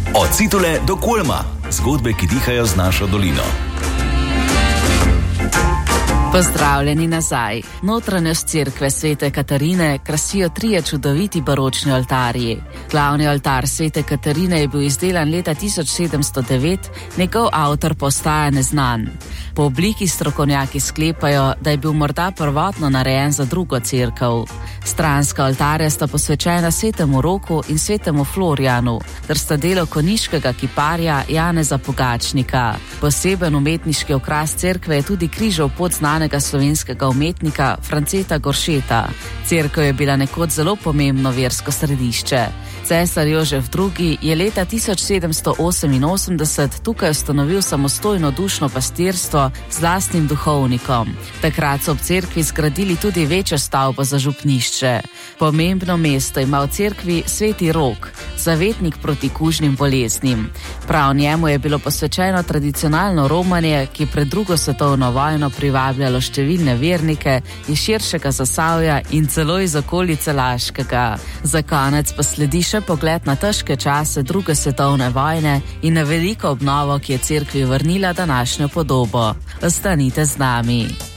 Od Citule do Kulma. Zgodbe, ki dihajo z našo dolino. Pozdravljeni nazaj. Notranjost cerkve Svete Katarine krasijo 3 čudoviti baročni oltarji. Glavni oltar Svete Katarine je bil izdelan leta 1709, njegov avtor pa ostaja neznan. Po obliki strokovnjaki sklepajo, da je bil morda prvotno narejen za drugo cerkev. Stranska oltarja sta posvečena Svetemu Roku in Svetemu Florijanu, ter sta delo konjiškega kiparja Janeza Pogačnika. Poseben umetniški okras cerkve je tudi križev pot znanega slovenskega umetnika Franceta Goršeta. Cerkev je bila nekoč zelo pomembno versko središče. Cesar Jožef II. Je leta 1788 tukaj ustanovil samostojno dušno pastirstvo z lastnim duhovnikom. Takrat so ob cerkvi zgradili tudi večjo stavbo za župnišče. Pomembno mesto ima v cerkvi Sveti Rok, zavetnik proti kužnim boleznim. Prav njemu je bilo posvečeno tradicionalno romanje, ki pred drugo svetovno vojno privabljalo številne vernike iz širšega Zasavja in celo iz okolice Laškega. Za konec pa sledi še pogled na težke čase druge svetovne vojne in na veliko obnovo, ki je cerkvi vrnila današnjo podobo. Ostanite z nami.